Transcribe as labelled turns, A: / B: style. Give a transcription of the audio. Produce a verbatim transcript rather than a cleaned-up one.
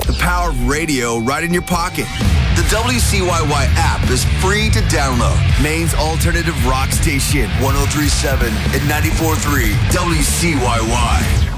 A: The power of radio right in your pocket. The W C Y Y app is free to download. Maine's alternative rock station, one oh three point seven and ninety-four point three W C Y Y.